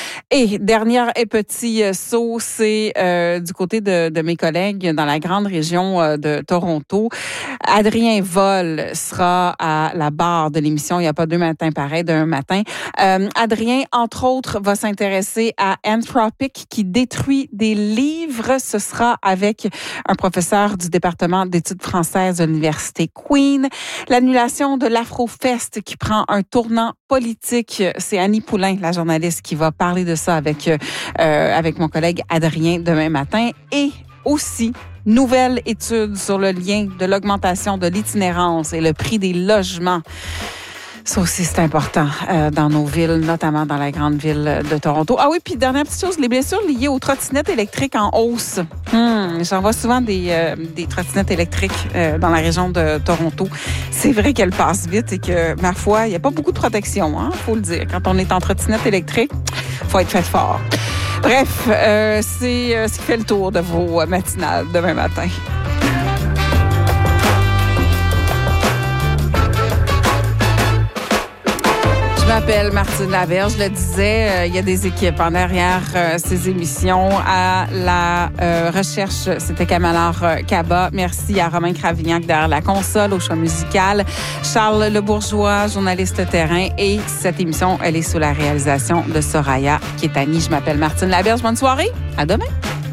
Speaker 1: Et dernier et petit saut, c'est euh, du côté de, de mes collègues dans la grande région euh, de Toronto. Adrien Vol sera à la barre de l'émission. Il n'y a pas deux matins pareils d'un matin. Euh, Adrien, entre autres, va s'intéresser à Anthropic qui détruit des livres. Ce sera avec un professeur du département d'études françaises de l'Université Queen. L'annulation de l'Afrofest qui prend un tournant politique. C'est Annie Poulain, la journaliste, qui va parler de ça avec, euh, avec mon collègue Adrien demain matin. Et aussi, nouvelle étude sur le lien de l'augmentation de l'itinérance et le prix des logements. Ça aussi, c'est important euh, dans nos villes, notamment dans la grande ville de Toronto. Ah oui, puis dernière petite chose, les blessures liées aux trottinettes électriques en hausse. Hum, j'en vois souvent des, euh, des trottinettes électriques euh, dans la région de Toronto. C'est vrai qu'elles passent vite et que, ma foi, il n'y a pas beaucoup de protection, hein, faut le dire. Quand on est en trottinette électrique, faut être fait fort. Bref, euh, c'est euh, ce qui fait le tour de vos matinales demain matin. Je m'appelle Martine Laberge. Je le disais, euh, il y a des équipes en derrière euh, ces émissions. À la euh, recherche, c'était Kamalar euh, Kaba. Merci à Romain Cravignac derrière la console, au choix musical. Charles Lebourgeois, journaliste terrain. Et cette émission, elle est sous la réalisation de Soraya Kétani. Je m'appelle Martine Laberge. Bonne soirée. À demain.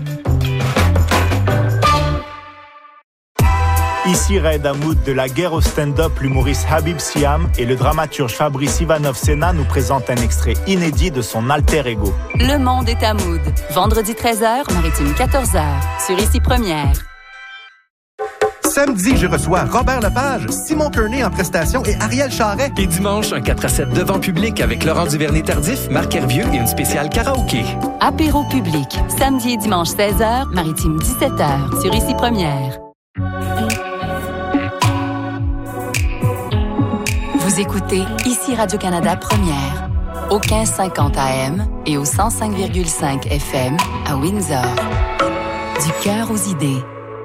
Speaker 14: Ici Raed Hamoud de la guerre au stand-up, l'humoriste Habib Siam et le dramaturge Fabrice Ivanov-Sena nous présentent un extrait inédit de son alter ego.
Speaker 4: Le monde est à Mood. Vendredi treize heures, Maritime quatorze heures. Sur Ici Première.
Speaker 15: Samedi, je reçois Robert Lepage, Simon Kearney en prestation et Ariel Charret.
Speaker 16: Et dimanche, un quatre à sept devant public avec Laurent Duvernay-Tardif, Marc Hervieux et une spéciale karaoké.
Speaker 4: Apéro public. Samedi et dimanche seize heures, Maritime dix-sept heures. Sur Ici Première. Vous écoutez Ici Radio-Canada Première, au quinze cinquante A M et au cent cinq virgule cinq F M à Windsor. Du cœur aux idées.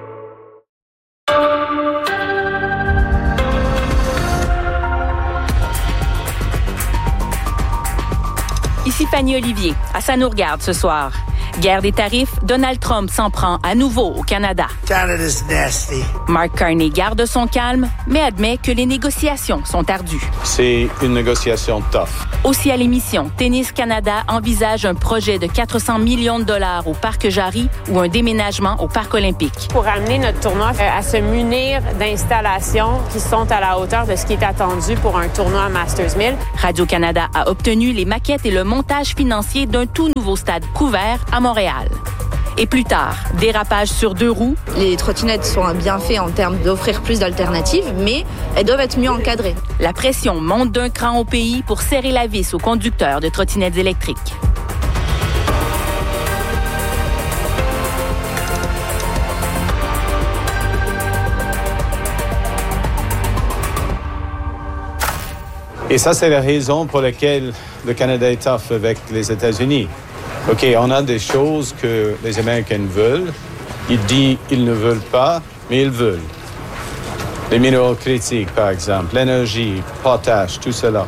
Speaker 17: Ici Fanny Olivier. À ça nous regarde ce soir. Guerre des tarifs, Donald Trump s'en prend à nouveau au Canada.
Speaker 18: Canada's nasty.
Speaker 17: Mark Carney garde son calme, mais admet que les négociations sont ardues.
Speaker 19: C'est une négociation tough.
Speaker 17: Aussi à l'émission, Tennis Canada envisage un projet de quatre cents millions de dollars au Parc Jarry ou un déménagement au Parc olympique.
Speaker 20: Pour amener notre tournoi à se munir d'installations qui sont à la hauteur de ce qui est attendu pour un tournoi Masters mille.
Speaker 17: Radio-Canada a obtenu les maquettes et le montage financier d'un tout nouveau stade couvert à Montréal. Et plus tard, dérapage sur deux roues.
Speaker 21: Les trottinettes sont bien faites en termes d'offrir plus d'alternatives, mais elles doivent être mieux encadrées.
Speaker 17: La pression monte d'un cran au pays pour serrer la vis aux conducteurs de trottinettes électriques.
Speaker 19: Et ça, c'est la raison pour laquelle le Canada est tough avec les États-Unis. OK, on a des choses que les Américains veulent. Ils disent qu'ils ne veulent pas, mais ils veulent. Les minéraux critiques, par exemple, l'énergie, potache, tout cela.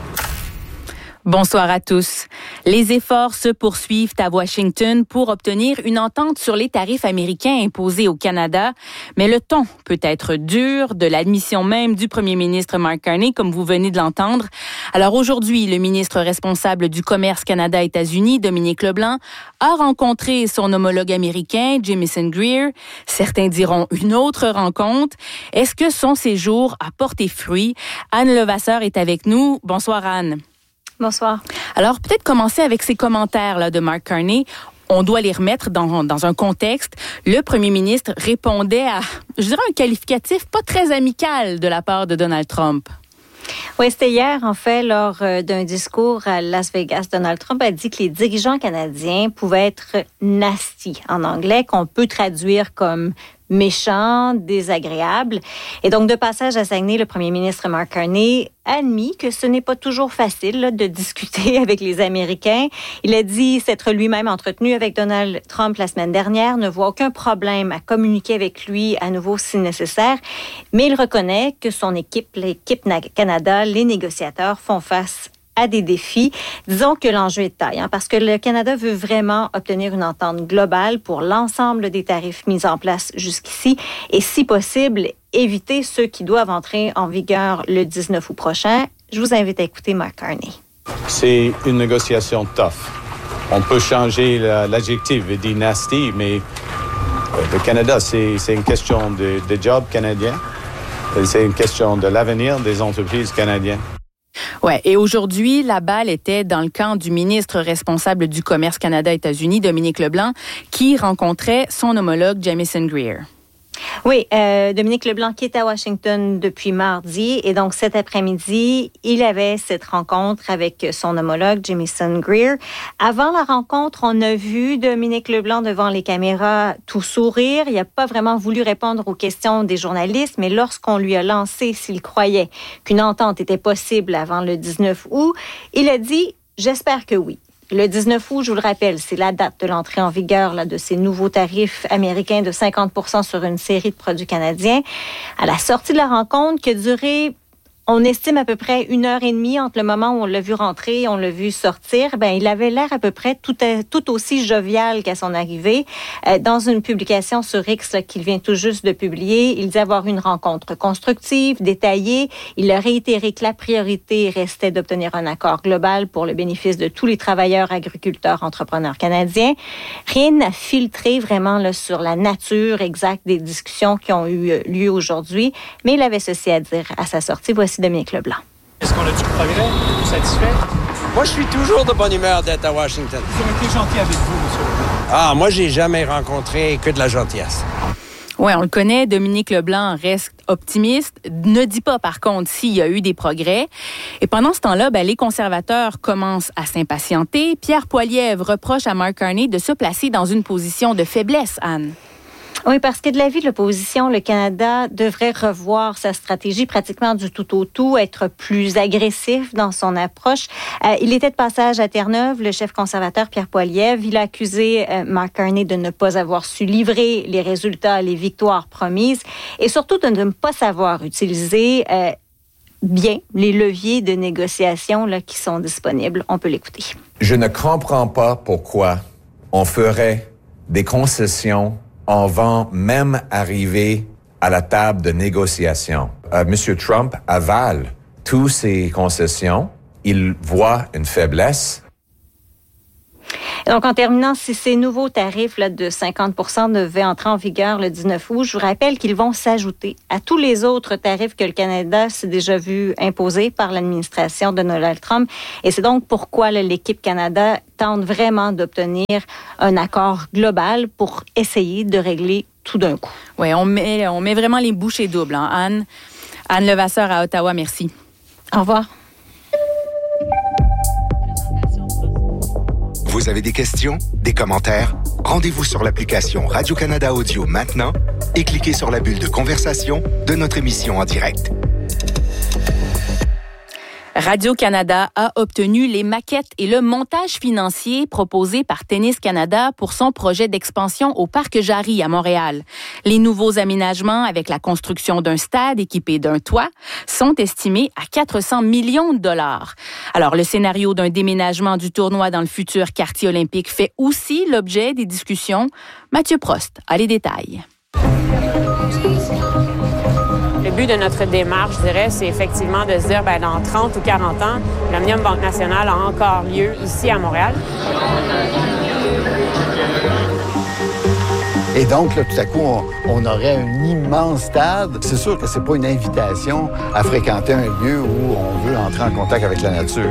Speaker 17: Bonsoir à tous. Les efforts se poursuivent à Washington pour obtenir une entente sur les tarifs américains imposés au Canada, mais le ton peut être dur, de l'admission même du premier ministre Mark Carney, comme vous venez de l'entendre. Alors aujourd'hui, le ministre responsable du commerce Canada-États-Unis, Dominique Leblanc, a rencontré son homologue américain, Jamieson Greer. Certains diront une autre rencontre. Est-ce que son séjour a porté fruit? Anne Levasseur est avec nous. Bonsoir Anne.
Speaker 5: Bonsoir.
Speaker 17: Alors, peut-être commencer avec ces commentaires là, de Mark Carney. On doit les remettre dans, dans un contexte. Le premier ministre répondait à, je dirais, un qualificatif pas très amical de la part de Donald Trump.
Speaker 5: Oui, c'était hier, en fait, lors d'un discours à Las Vegas. Donald Trump a dit que les dirigeants canadiens pouvaient être nasty en anglais, qu'on peut traduire comme méchant, désagréable. Et donc, de passage à Saguenay, le premier ministre Mark Carney a admis que ce n'est pas toujours facile là, de discuter avec les Américains. Il a dit s'être lui-même entretenu avec Donald Trump la semaine dernière, ne voit aucun problème à communiquer avec lui à nouveau si nécessaire, mais il reconnaît que son équipe, l'équipe Canada, les négociateurs font face à des défis. Disons que l'enjeu est de taille, hein, parce que le Canada veut vraiment obtenir une entente globale pour l'ensemble des tarifs mis en place jusqu'ici et, si possible, éviter ceux qui doivent entrer en vigueur le dix-neuf août prochain. Je vous invite à écouter Mark Carney.
Speaker 19: C'est une négociation tough. On peut changer la, l'adjectif et dire nasty, mais le Canada, c'est, c'est une question de, de job canadien. C'est une question de l'avenir des entreprises canadiennes.
Speaker 17: Ouais, et aujourd'hui, la balle était dans le camp du ministre responsable du commerce Canada-États-Unis, Dominique Leblanc, qui rencontrait son homologue Jamieson Greer.
Speaker 18: Oui, euh, Dominique Leblanc qui est à Washington depuis mardi et donc cet après-midi, il avait cette rencontre avec son homologue Jamieson Greer. Avant la rencontre, on a vu Dominique Leblanc devant les caméras tout sourire. Il n'a pas vraiment voulu répondre aux questions des journalistes, mais lorsqu'on lui a lancé s'il croyait qu'une entente était possible avant le dix-neuf août, il a dit « J'espère que oui ». Le dix-neuf août, je vous le rappelle, c'est la date de l'entrée en vigueur là, de ces nouveaux tarifs américains de cinquante pour cent sur une série de produits canadiens. À la sortie de la rencontre, qui a duré, on estime à peu près une heure et demie entre le moment où on l'a vu rentrer et on l'a vu sortir, ben, il avait l'air à peu près tout, à, tout aussi jovial qu'à son arrivée. Euh, dans une publication sur X là, qu'il vient tout juste de publier, il dit avoir eu une rencontre constructive, détaillée. Il a réitéré que la priorité restait d'obtenir un accord global pour le bénéfice de tous les travailleurs, agriculteurs, entrepreneurs canadiens. Rien n'a filtré vraiment là, sur la nature exacte des discussions qui ont eu lieu aujourd'hui, mais il avait ceci à dire à sa sortie. Voici Dominique Leblanc.
Speaker 22: Est-ce qu'on a du progrès? Êtes-vous satisfait?
Speaker 23: Moi, je suis toujours de bonne humeur d'être à Washington.
Speaker 22: Ils ont été gentils avec vous, monsieur Leblanc.
Speaker 23: Ah, moi, j'ai jamais rencontré que de la gentillesse.
Speaker 17: Oui, on le connaît. Dominique Leblanc reste optimiste. Ne dit pas, par contre, s'il y a eu des progrès. Et pendant ce temps-là, ben, les conservateurs commencent à s'impatienter. Pierre Poilievre reproche à Mark Carney de se placer dans une position de faiblesse, Anne.
Speaker 18: Oui, parce que de l'avis de l'opposition, le Canada devrait revoir sa stratégie pratiquement du tout au tout, être plus agressif dans son approche. Euh, il était de passage à Terre-Neuve, le chef conservateur Pierre Poilievre. Il a accusé euh, Mark Carney de ne pas avoir su livrer les résultats, les victoires promises et surtout de ne pas savoir utiliser euh, bien les leviers de négociation là, qui sont disponibles. On peut l'écouter.
Speaker 24: Je ne comprends pas pourquoi on ferait des concessions avant même arriver à la table de négociation. Euh, M. Trump avale toutes ces concessions. Il voit une faiblesse.
Speaker 18: Donc, en terminant, si ces nouveaux tarifs là, de cinquante pour cent devaient entrer en vigueur le dix-neuf août, je vous rappelle qu'ils vont s'ajouter à tous les autres tarifs que le Canada s'est déjà vu imposer par l'administration de Donald Trump. Et c'est donc pourquoi là, l'équipe Canada tente vraiment d'obtenir un accord global pour essayer de régler tout d'un coup.
Speaker 17: Oui, on met, on met vraiment les bouchées doubles, hein, Anne. Anne Levasseur à Ottawa, merci.
Speaker 18: Au revoir.
Speaker 25: Vous avez des questions, des commentaires? Rendez-vous sur l'application Radio-Canada Audio maintenant et cliquez sur la bulle de conversation de notre émission en direct.
Speaker 17: Radio-Canada a obtenu les maquettes et le montage financier proposés par Tennis Canada pour son projet d'expansion au Parc Jarry à Montréal. Les nouveaux aménagements avec la construction d'un stade équipé d'un toit sont estimés à quatre cents millions de dollars. Alors, le scénario d'un déménagement du tournoi dans le futur quartier olympique fait aussi l'objet des discussions. Mathieu Prost a les détails.
Speaker 20: Le but de notre démarche, je dirais, c'est effectivement de se dire, bien, dans trente ou quarante ans, l'Omnium Banque Nationale a encore lieu ici à Montréal.
Speaker 26: Et donc, là, tout à coup, on, on aurait un immense stade. C'est sûr que c'est pas une invitation à fréquenter un lieu où on veut entrer en contact avec la nature.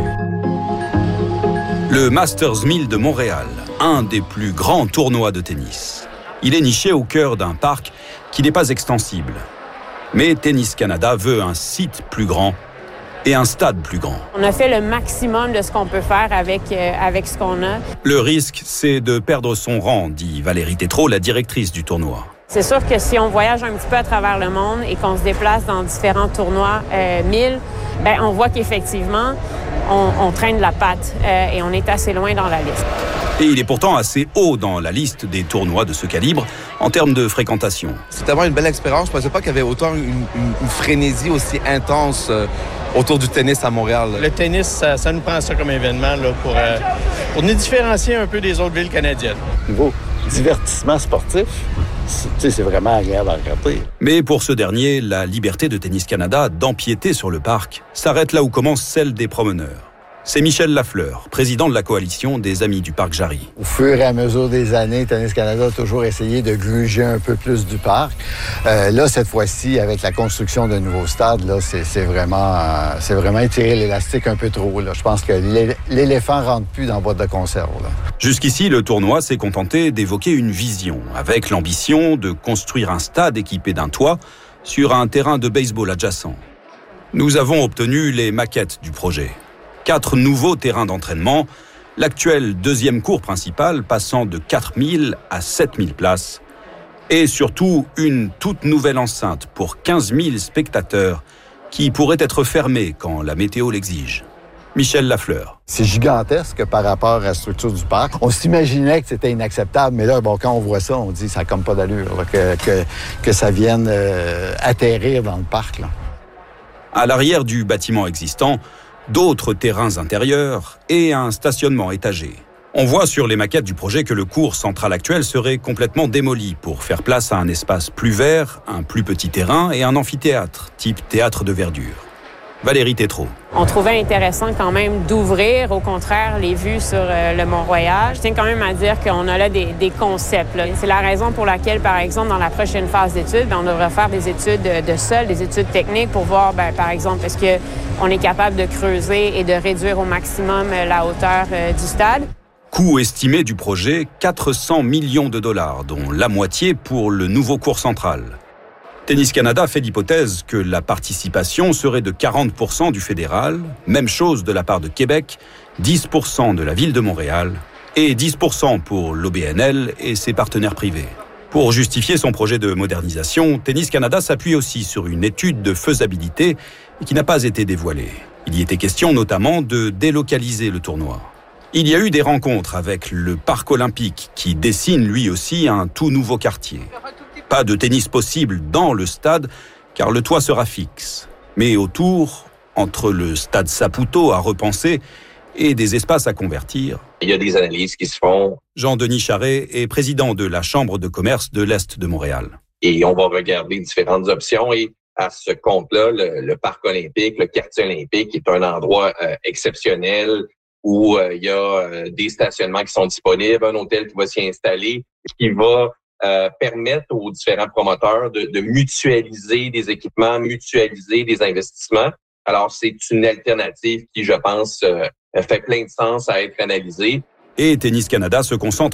Speaker 27: Le Masters mille de Montréal, un des plus grands tournois de tennis. Il est niché au cœur d'un parc qui n'est pas extensible. Mais Tennis Canada veut un site plus grand et un stade plus grand.
Speaker 20: On a fait le maximum de ce qu'on peut faire avec, euh, avec ce qu'on a.
Speaker 27: Le risque, c'est de perdre son rang, dit Valérie Tétrault, la directrice du tournoi.
Speaker 20: C'est sûr que si on voyage un petit peu à travers le monde et qu'on se déplace dans différents tournois euh, mille, ben, on voit qu'effectivement, on, on traîne de la patte euh, et on est assez loin dans la liste.
Speaker 27: Et il est pourtant assez haut dans la liste des tournois de ce calibre en termes de fréquentation.
Speaker 28: C'est vraiment une belle expérience. Je ne pensais pas qu'il y avait autant une, une, une frénésie aussi intense euh, autour du tennis à Montréal.
Speaker 19: Le tennis, ça, ça nous prend ça comme événement là, pour, euh, pour nous différencier un peu des autres villes canadiennes.
Speaker 26: Niveau divertissement sportif, c'est, c'est vraiment agréable à regarder.
Speaker 27: Mais pour ce dernier, la liberté de Tennis Canada d'empiéter sur le parc s'arrête là où commence celle des promeneurs. C'est Michel Lafleur, président de la coalition des Amis du Parc Jarry.
Speaker 26: Au fur et à mesure des années, Tennis Canada a toujours essayé de gruger un peu plus du parc. Euh, là, cette fois-ci, avec la construction d'un nouveau stade, là, c'est, c'est vraiment, euh, c'est vraiment étirer l'élastique un peu trop. Là. Je pense que l'é- l'éléphant rentre plus dans la boîte de conserve. Là.
Speaker 27: Jusqu'ici, le tournoi s'est contenté d'évoquer une vision, avec l'ambition de construire un stade équipé d'un toit sur un terrain de baseball adjacent. Nous avons obtenu les maquettes du projet. Quatre nouveaux terrains d'entraînement, l'actuelle deuxième cour principale passant de quatre mille à sept mille places, et surtout une toute nouvelle enceinte pour quinze mille spectateurs qui pourrait être fermée quand la météo l'exige. Michel Lafleur.
Speaker 26: C'est gigantesque par rapport à la structure du parc. On s'imaginait que c'était inacceptable, mais là, bon, quand on voit ça, on dit que ça n'a comme pas d'allure, là, que, que, que ça vienne euh, atterrir dans le parc. Là.
Speaker 27: À l'arrière du bâtiment existant, d'autres terrains intérieurs et un stationnement étagé. On voit sur les maquettes du projet que le court central actuel serait complètement démoli pour faire place à un espace plus vert, un plus petit terrain et un amphithéâtre, type théâtre de verdure. Valérie Tétrault.
Speaker 20: On trouvait intéressant quand même d'ouvrir, au contraire, les vues sur euh, le Mont-Royal. Je tiens quand même à dire qu'on a là des, des concepts. Là. C'est la raison pour laquelle, par exemple, dans la prochaine phase d'études, ben, on devrait faire des études de, de sol, des études techniques pour voir, ben, par exemple, est-ce qu'on est capable de creuser et de réduire au maximum la hauteur euh, du stade.
Speaker 27: Coût estimé du projet, quatre cents millions de dollars, dont la moitié pour le nouveau court central. Tennis Canada fait l'hypothèse que la participation serait de quarante pour cent du fédéral, même chose de la part de Québec, dix pour cent de la ville de Montréal et dix pour cent pour l'O B N L et ses partenaires privés. Pour justifier son projet de modernisation, Tennis Canada s'appuie aussi sur une étude de faisabilité qui n'a pas été dévoilée. Il y était question notamment de délocaliser le tournoi. Il y a eu des rencontres avec le Parc olympique qui dessine lui aussi un tout nouveau quartier. Pas de tennis possible dans le stade, car le toit sera fixe. Mais autour, entre le stade Saputo à repenser et des espaces à convertir.
Speaker 2: Il y a des analyses qui se font.
Speaker 27: Jean-Denis Charret est président de la Chambre de commerce de l'Est de Montréal.
Speaker 2: Et on va regarder différentes options. Et à ce compte-là, le, le Parc olympique, le quartier olympique est un endroit euh, exceptionnel où euh, il y a euh, des stationnements qui sont disponibles, un hôtel qui va s'y installer, qui va Euh, permettre aux différents promoteurs de, de mutualiser des équipements, mutualiser des investissements. Alors, c'est une alternative qui, je pense, euh, fait plein de sens à être analysée.
Speaker 27: Et Tennis Canada se concentre